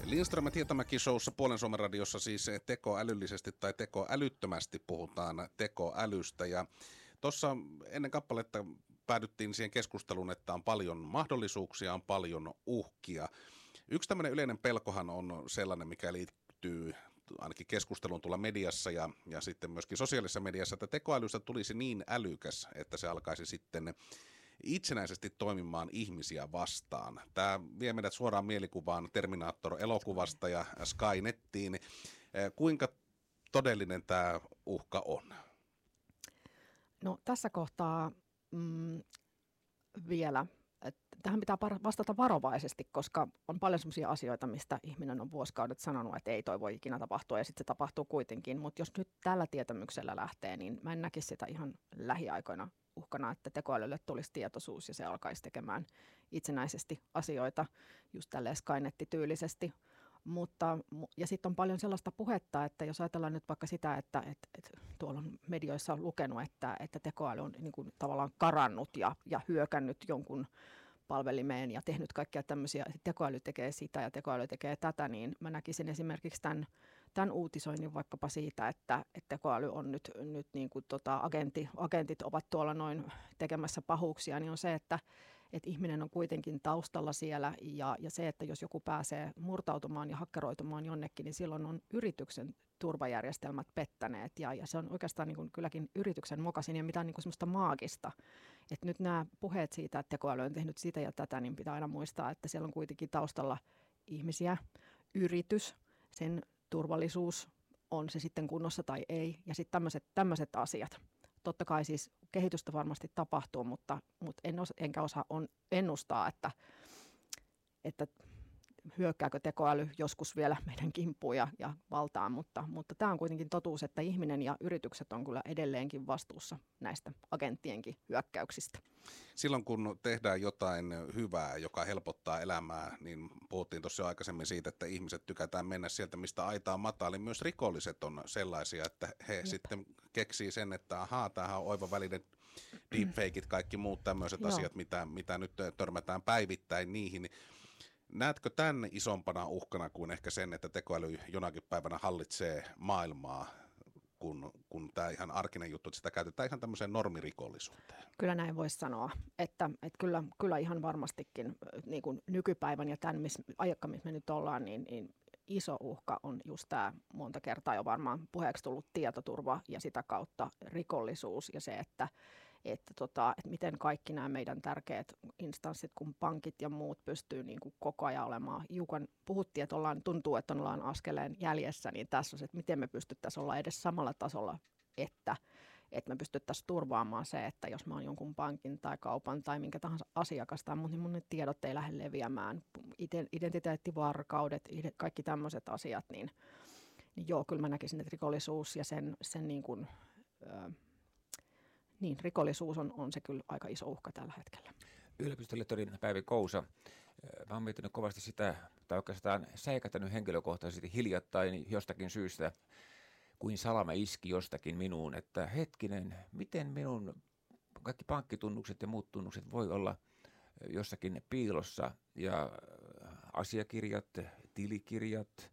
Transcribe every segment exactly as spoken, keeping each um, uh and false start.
Lindström ja Tietomäki-showssa Puolen Suomen radiossa siis tekoälyllisesti tai tekoälyttömästi puhutaan tekoälystä. Ja tuossa ennen kappaletta päädyttiin siihen keskusteluun, että on paljon mahdollisuuksia, on paljon uhkia. Yksi tämmöinen yleinen pelkohan on sellainen, mikä liittyy ainakin keskusteluun tulla mediassa ja, ja sitten myöskin sosiaalisessa mediassa, että tekoälystä tulisi niin älykäs, että se alkaisi sitten itsenäisesti toimimaan ihmisiä vastaan. Tämä vie meidät suoraan mielikuvaan Terminator-elokuvasta ja Skynettiin. Kuinka todellinen tämä uhka on? No tässä kohtaa mm, vielä. Tähän pitää vastata varovaisesti, koska on paljon sellaisia asioita, mistä ihminen on vuosikaudet sanonut, että ei toi voi ikinä tapahtua ja sitten se tapahtuu kuitenkin. Mutta jos nyt tällä tietämyksellä lähtee, niin mä en näkisi sitä ihan lähiaikoina uhkana, että tekoälylle tulisi tietoisuus ja se alkaisi tekemään itsenäisesti asioita just tälleen Skynet-tyylisesti. Mutta, ja sitten on paljon sellaista puhetta, että jos ajatellaan nyt vaikka sitä, että, että, että tuolla on medioissa on lukenut, että, että tekoäly on niin kuin tavallaan karannut ja, ja hyökännyt jonkun palvelimeen ja tehnyt kaikkia tämmöisiä, tekoäly tekee sitä ja tekoäly tekee tätä, niin mä näkisin esimerkiksi tämän, tämän uutisoinnin vaikkapa siitä, että, että tekoäly on nyt, nyt niin kuin tota agentti, agentit ovat tuolla noin tekemässä pahuuksia, niin on se, että, että ihminen on kuitenkin taustalla siellä ja, ja se, että jos joku pääsee murtautumaan ja hakkeroitumaan jonnekin, niin silloin on yrityksen turvajärjestelmät pettäneet ja, ja se on oikeastaan niin kuin kylläkin yrityksen mokasin ja mitään niin kuin semmoista maagista. Että nyt nämä puheet siitä, että tekoäly on tehnyt sitä ja tätä, niin pitää aina muistaa, että siellä on kuitenkin taustalla ihmisiä, yritys, sen turvallisuus, on se sitten kunnossa tai ei ja sitten tämmöiset, tämmöiset asiat. Totta kai siis kehitystä varmasti tapahtuu, mutta, mutta en osa, enkä osaa on ennustaa, että, että hyökkääkö tekoäly joskus vielä meidän kimppuun ja, ja valtaan, mutta, mutta tämä on kuitenkin totuus, että ihminen ja yritykset on kyllä edelleenkin vastuussa näistä agenttienkin hyökkäyksistä. Silloin kun tehdään jotain hyvää, joka helpottaa elämää, niin puhuttiin tuossa jo aikaisemmin siitä, että ihmiset tykätään mennä sieltä, mistä aita on matali. Myös rikolliset on sellaisia, että he Jep. sitten keksii sen, että ahaa, tämähän on oiva väline, deepfakeit, kaikki muut tämmöiset asiat, mitä, mitä nyt törmätään päivittäin niihin. Näetkö tämän isompana uhkana kuin ehkä sen, että tekoäly jonakin päivänä hallitsee maailmaa, kun, kun tämä ihan arkinen juttu, että sitä käytetään ihan tämmöiseen normirikollisuuteen? Kyllä näin voisi sanoa, että, että kyllä, kyllä ihan varmastikin niin kuin nykypäivän ja tämän missä, ajakka, missä me nyt ollaan, niin, niin iso uhka on just tämä monta kertaa jo varmaan puheeksi tullut tietoturva ja sitä kautta rikollisuus ja se, että Että, tota, että miten kaikki nämä meidän tärkeät instanssit, kun pankit ja muut pystyy niin kuin koko ajan olemaan. Hiukan puhuttiin, että ollaan, tuntuu, että ollaan askeleen jäljessä, niin tässä on se, että miten me pystyttäisiin olla edes samalla tasolla, että, että me pystyttäisiin turvaamaan se, että jos mä oon jonkun pankin tai kaupan tai minkä tahansa asiakas tai mun, niin mun tiedot ei lähde leviämään. Identiteettivarkaudet, kaikki tämmöiset asiat, niin, niin joo, kyllä mä näkisin, että rikollisuus ja sen, sen niin kuin, ö, Niin, rikollisuus on, on se kyllä aika iso uhka tällä hetkellä. Yliopistollehtori Päivi Kousa, mä oon miettinyt kovasti sitä, tai oikeastaan säikätänyt henkilökohtaisesti hiljattain jostakin syystä, kuin salama iski jostakin minuun, että hetkinen, miten minun kaikki pankkitunnukset ja muut tunnukset voi olla jossakin piilossa, ja asiakirjat, tilikirjat,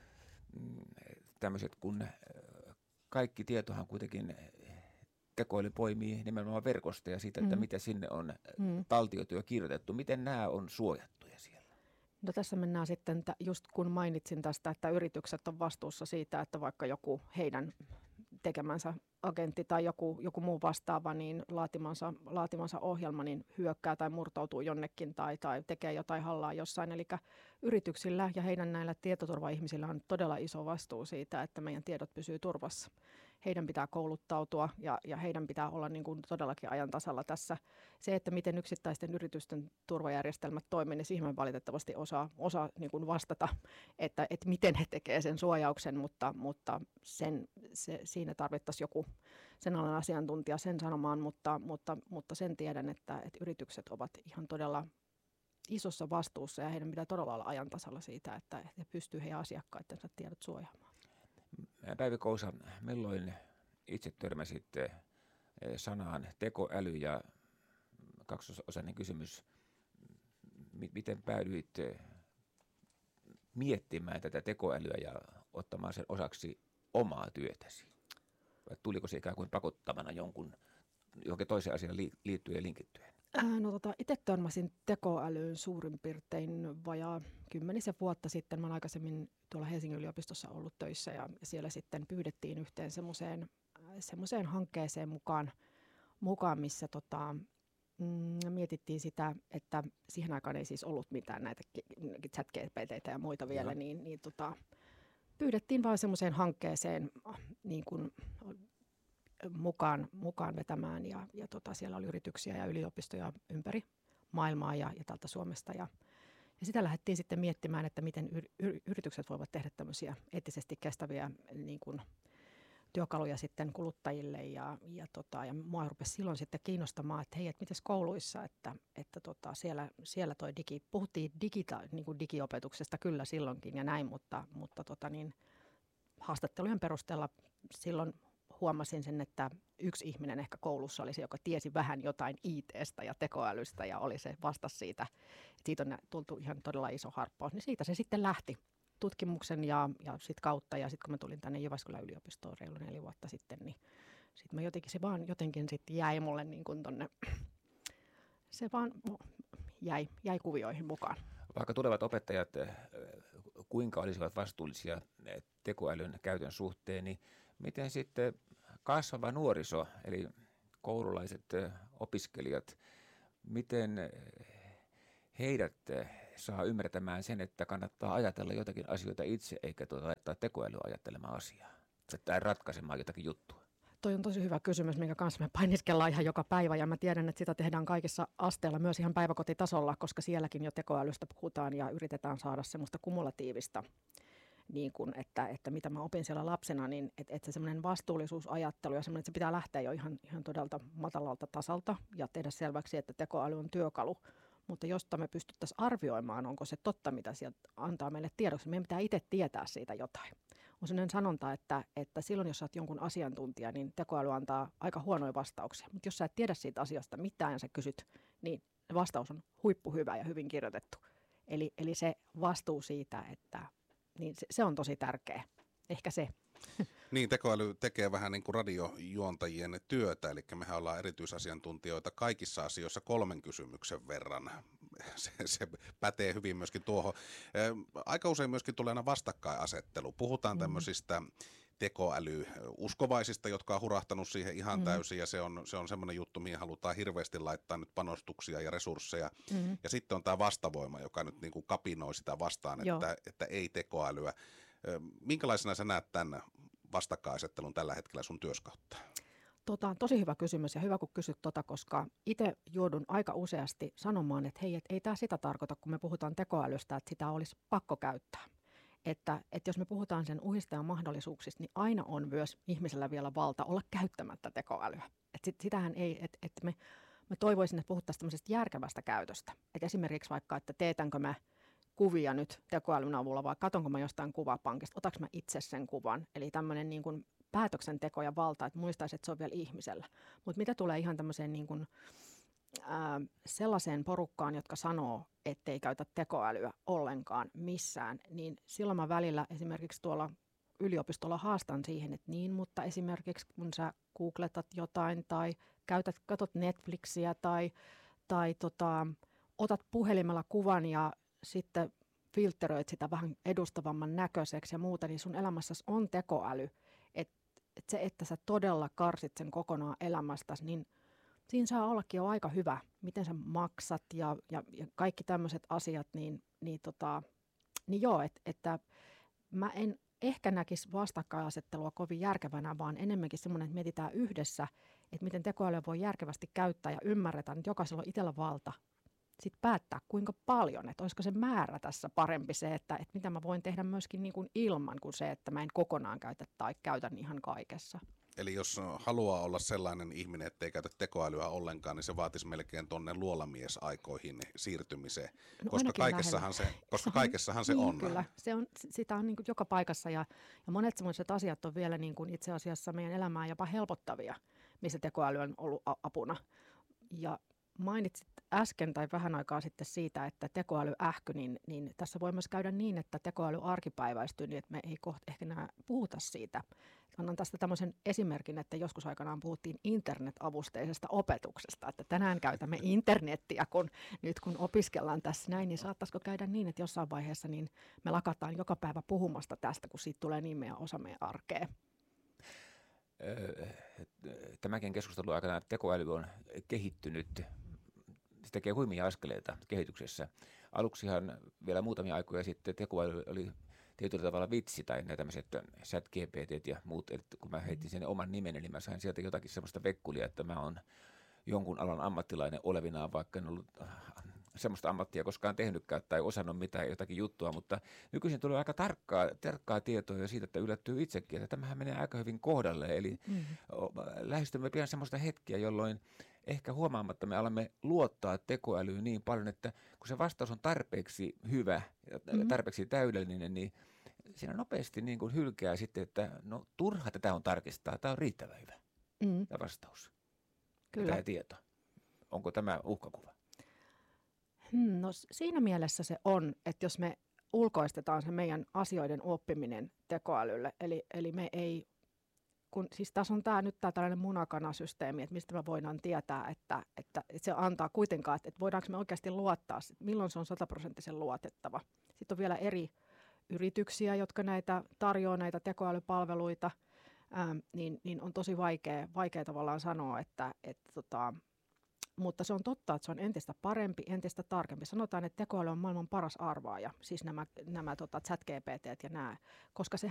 tämmöiset, kun kaikki tietohan kuitenkin tekoäly poimii nimenomaan verkosta ja siitä, että mm. mitä sinne on mm. taltioitu ja kirjoitettu. Miten nämä on suojattuja siellä? No tässä mennään sitten, just kun mainitsin tästä, että yritykset on vastuussa siitä, että vaikka joku heidän tekemänsä agentti tai joku, joku muu vastaava, niin laatimansa, laatimansa ohjelma niin hyökkää tai murtautuu jonnekin tai, tai tekee jotain hallaa jossain. Eli yrityksillä ja heidän näillä tietoturva-ihmisillä on todella iso vastuu siitä, että meidän tiedot pysyy turvassa. Heidän pitää kouluttautua ja, ja heidän pitää olla niin kuin todellakin ajan tasalla tässä. Se, että miten yksittäisten yritysten turvajärjestelmät toimii, niin siihen valitettavasti osaa, osaa niin kuin vastata, että, että miten he tekevät sen suojauksen, mutta, mutta sen, se, siinä tarvittaisiin joku sen alan asiantuntija sen sanomaan, mutta, mutta, mutta sen tiedän, että, että yritykset ovat ihan todella isossa vastuussa ja heidän pitää todella olla ajan tasalla siitä, että he pystyvät heidän asiakkaittensa tiedot suojaamaan. Päivi Kousa, milloin itse törmäsit sanaan tekoäly ja kaksosainen kysymys, miten päädyit miettimään tätä tekoälyä ja ottamaan sen osaksi omaa työtäsi? Vai tuliko se ikään kuin pakottamana jonkun, johonkin toiseen asiaan liittyen ja linkittyen? Ää, no tota, itse törmäsin tekoälyyn suurin piirtein vajaa kymmenisen vuotta sitten. Mä olen aikaisemmin tuolla Helsingin yliopistossa ollut töissä ja siellä sitten pyydettiin yhteen semmoiseen semmoiseen hankkeeseen mukaan, mukaan missä tota, mm, mietittiin sitä, että siihen aikaan ei siis ollut mitään näitä chat G P T:tä ja muita vielä, niin, niin tota, pyydettiin vain semmoiseen hankkeeseen niin kuin, mukaan, mukaan vetämään ja, ja tota, siellä oli yrityksiä ja yliopistoja ympäri maailmaa ja, ja täältä Suomesta ja, ja sitä lähdettiin sitten miettimään, että miten yr, yr, yritykset voivat tehdä tämmöisiä eettisesti kestäviä niin kuin, työkaluja sitten kuluttajille ja, ja, tota, ja mua rupesi silloin sitten kiinnostamaan, että hei, että mites kouluissa, että, että tota, siellä, siellä toi digi, puhuttiin digita, niin kuin digiopetuksesta kyllä silloinkin ja näin, mutta, mutta tota niin, haastattelujen perusteella silloin huomasin sen, että yksi ihminen ehkä koulussa oli se, joka tiesi vähän jotain I T:stä ja tekoälystä ja oli se vastasi siitä, että siitä on tultu ihan todella iso harppaus, niin siitä se sitten lähti. Tutkimuksen ja, ja sit kautta ja sitten kun mä tulin tänne Jyväskylän yliopistoon reilu neljä vuotta sitten, niin sitten mä jotenkin, se vaan jotenkin sitten jäi mulle niin kuin tonne, se vaan jäi, jäi kuvioihin mukaan. Vaikka tulevat opettajat kuinka olisivat vastuullisia tekoälyn käytön suhteen, niin miten sitten kasvava nuoriso, eli koululaiset opiskelijat, miten heidät saa ymmärtämään sen, että kannattaa ajatella jotakin asioita itse, eikä tuota laittaa tekoälyä ajattelemaan asiaa, tai ratkaisemaan jotakin juttua? Toi on tosi hyvä kysymys, minkä kanssa me painiskellaan ihan joka päivä, ja mä tiedän, että sitä tehdään kaikissa asteilla, myös ihan päiväkotitasolla, koska sielläkin jo tekoälystä puhutaan ja yritetään saada semmoista kumulatiivista, niin kuin, että, että mitä mä opin siellä lapsena, niin että, että se semmoinen vastuullisuusajattelu ja semmoinen, että se pitää lähteä jo ihan, ihan todella matalalta tasalta ja tehdä selväksi, että tekoäly on työkalu. Mutta josta me pystyttäisiin arvioimaan, onko se totta, mitä sieltä antaa meille tiedoksi. Meidän pitää itse tietää siitä jotain. On sellainen sanonta, että, että silloin jos olet jonkun asiantuntija, niin tekoäly antaa aika huonoja vastauksia. Mutta jos sä et tiedä siitä asiasta mitään ja sä kysyt, niin vastaus on huippuhyvä ja hyvin kirjoitettu. Eli, eli se vastuu siitä, että niin se, se on tosi tärkeä. Ehkä se. Niin, tekoäly tekee vähän niin kuin radiojuontajien työtä, eli mehän ollaan erityisasiantuntijoita kaikissa asioissa kolmen kysymyksen verran. Se, se pätee hyvin myöskin tuohon. Aika usein myöskin tulee aina vastakkainasettelu. Puhutaan mm-hmm. tämmöisistä tekoälyuskovaisista, jotka on hurahtanut siihen ihan mm-hmm. täysin, ja se on, se on semmoinen juttu, mihin halutaan hirveästi laittaa nyt panostuksia ja resursseja. Mm-hmm. Ja sitten on tämä vastavoima, joka nyt niin kuin kapinoi sitä vastaan, että, että ei tekoälyä. Minkälaisena sä näet tämän vastakkainasettelun tällä hetkellä sun työskautta? Tota, tosi hyvä kysymys ja hyvä kun kysyt tota, koska itse joudun aika useasti sanomaan, että hei, et ei tämä sitä tarkoita, kun me puhutaan tekoälystä, että sitä olisi pakko käyttää. Että, että jos me puhutaan sen uhista ja mahdollisuuksista, niin aina on myös ihmisellä vielä valta olla käyttämättä tekoälyä. Et sit, sitähän ei, että et me, me toivoisin, että puhuttaisiin tämmöisestä järkevästä käytöstä. Et esimerkiksi vaikka, että teetänkö mä kuvia nyt tekoälyn avulla vai katonko mä jostain kuvapankista, otaks mä itse sen kuvan. Eli tämmöinen niin kuin päätöksenteko ja valta, että muistaisin, että se on vielä ihmisellä. Mutta mitä tulee ihan tämmöiseen niin kuin, ää, sellaiseen porukkaan, jotka sanoo, ettei käytä tekoälyä ollenkaan missään, niin silloin mä välillä esimerkiksi tuolla yliopistolla haastan siihen, että niin, mutta esimerkiksi kun sä googletat jotain tai käytät, katot Netflixiä tai, tai tota, otat puhelimella kuvan ja sitten filtteröit sitä vähän edustavamman näköiseksi ja muuta, niin sun elämässäsi on tekoäly. Että et se, että sä todella karsit sen kokonaan elämästäsi, niin siinä saa ollakin jo aika hyvä, miten sä maksat ja, ja, ja kaikki tämmöiset asiat, niin, niin, tota, niin joo, et, että mä en ehkä näkisi vastakkainasettelua kovin järkevänä, vaan enemmänkin semmoinen, että mietitään yhdessä, että miten tekoälyä voi järkevästi käyttää ja ymmärretään, että jokaisella on itsellä valta sitten päättää, kuinka paljon, että olisiko se määrä tässä parempi se, että, että mitä mä voin tehdä myöskin niin kuin ilman kuin se, että mä en kokonaan käytä tai käytän ihan kaikessa. Eli jos haluaa olla sellainen ihminen, ettei käytä tekoälyä ollenkaan, niin se vaatisi melkein tuonne luolamiesaikoihin siirtymiseen, no, koska kaikessahan se, koska kaikessahan se niin, on. Kyllä, se on, sitä on niin kuin joka paikassa ja, ja monet sellaiset asiat on vielä niin kuin itse asiassa meidän elämää jopa helpottavia, missä tekoäly on ollut apuna. Ja mainitsit äsken tai vähän aikaa sitten siitä, että tekoäly ähky, niin, niin tässä voi myös käydä niin, että tekoäly arkipäiväistyy niin, että me ei kohta ehkä enää puhuta siitä. Annan tästä tämmöisen esimerkin, että joskus aikanaan puhuttiin internetavusteisesta opetuksesta, että tänään käytämme internettiä, kun nyt kun opiskellaan tässä näin, niin saattaisiko käydä niin, että jossain vaiheessa niin me lakataan joka päivä puhumasta tästä, kun siitä tulee niin meidän osa meidän arkea. Tämäkin keskustelun aikana tekoäly on kehittynyt, se tekee huimia askeleita kehityksessä. Aluksihan vielä muutamia aikoja sitten tekoäly oli tietyllä tavalla vitsi tai ne tämmöiset chat G P T ja muut, eli kun mä heitin sen oman nimeni, niin mä sain sieltä jotakin semmoista vekkulia, että mä oon jonkun alan ammattilainen olevinaan, vaikka en ollut semmoista ammattia koskaan tehnytkään tai osannut mitään jotakin juttua, mutta nykyisin tulee aika tarkkaa, tarkkaa tietoa jo siitä, että yllättyy itsekin, että tämähän menee aika hyvin kohdalle, eli mm-hmm. lähestymme pian semmoista hetkiä, jolloin ehkä huomaamatta me alamme luottaa tekoälyyn niin paljon, että kun se vastaus on tarpeeksi hyvä ja mm-hmm. tarpeeksi täydellinen, niin siinä nopeasti niin kuin hylkää sitten, että no turha tätä on tarkistaa, tämä on riittävän hyvä mm-hmm. tämä vastaus. Kyllä. Tämä tieto. Onko tämä uhkakuva? Hmm, no siinä mielessä se on, että jos me ulkoistetaan se meidän asioiden oppiminen tekoälylle, eli, eli me ei, kun siis tässä on tämä nyt tämä tällainen munakanasysteemi, että mistä me voidaan tietää, että, että, että se antaa kuitenkaan, että, että voidaanko me oikeasti luottaa, milloin se on sataprosenttisen luotettava. Sitten on vielä eri yrityksiä, jotka näitä tarjoaa näitä tekoälypalveluita, ää, niin, niin on tosi vaikea, vaikea tavallaan sanoa, että, että tota, mutta se on totta, että se on entistä parempi, entistä tarkempi. Sanotaan, että tekoäly on maailman paras arvaaja, siis nämä, nämä tota, chat G P T ja nämä, koska se